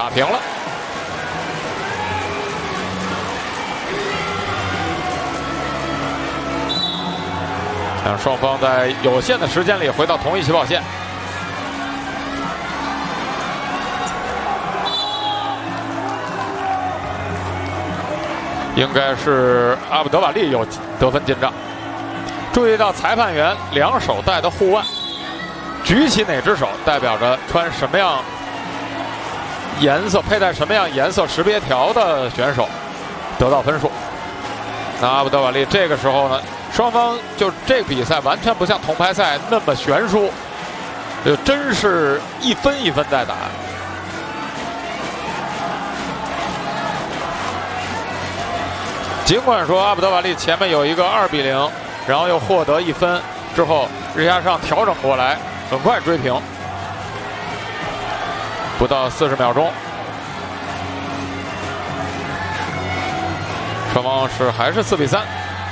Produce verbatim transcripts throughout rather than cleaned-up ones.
打平了。让双方在有限的时间里回到同一起跑线。应该是阿布德瓦利有得分进账。注意到裁判员两手戴的护腕，举起哪只手代表着穿什么样颜色、佩戴什么样颜色识别条的选手得到分数。那阿布德瓦利这个时候呢？ 双方就这个比赛完全不像铜牌赛那么悬殊，就真是一分一分在打。尽管说阿布德瓦利前面有一个二比零，然后又获得一分之后，日下上调整过来，很快追平，不到四十秒钟，双方是还是四比三。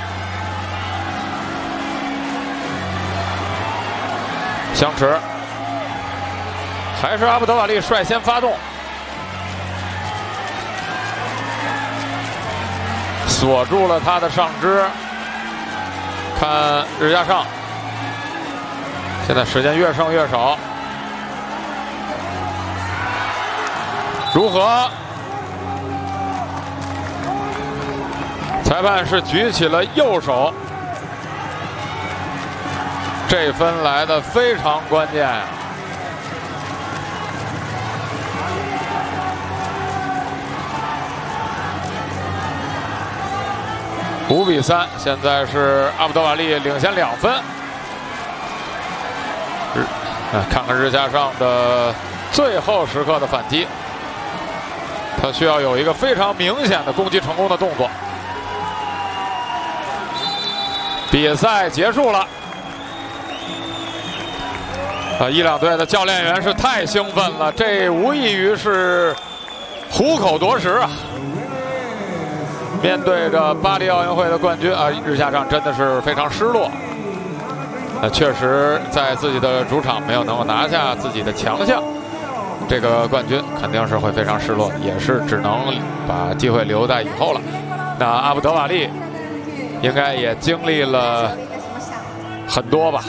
相持，还是阿布德瓦利率先发动，锁住了他的上肢。看日下上，现在时间越剩越少，如何？裁判是举起了右手。 这分来的非常关键，五比三，现在是阿布德瓦利领先两分。日，啊，看看日下上的最后时刻的反击，他需要有一个非常明显的攻击成功的动作。比赛结束了。 啊，伊朗队的教练员是太兴奋了，这无异于是虎口夺食啊！面对着巴黎奥运会的冠军啊，日下上真的是非常失落。呃，确实在自己的主场没有能够拿下自己的强项，这个冠军肯定是会非常失落，也是只能把机会留在以后了。那阿布德瓦利应该也经历了很多吧。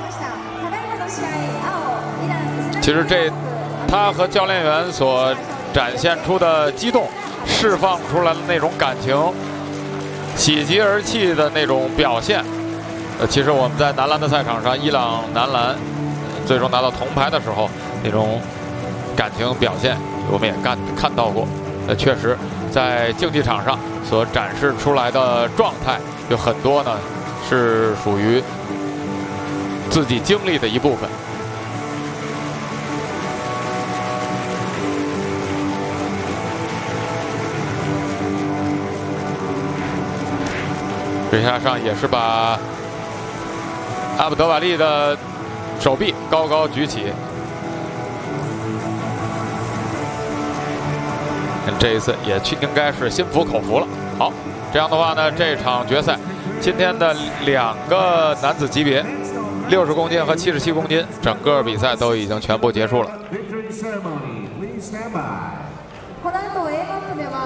其实这，他和教练员所展现出的激动，释放出来的那种感情，喜极而泣的那种表现，呃，其实我们在男篮的赛场上，伊朗男篮最终拿到铜牌的时候，那种感情表现，我们也看看到过。呃，确实，在竞技场上所展示出来的状态，有很多呢是属于自己经历的一部分。 日下上也是把阿布德瓦利的手臂高高举起，这一次也去应该是心服口服了。好，这样的话呢，这场决赛今天的两个男子级别，六十公斤和七十七公斤，整个比赛都已经全部结束了。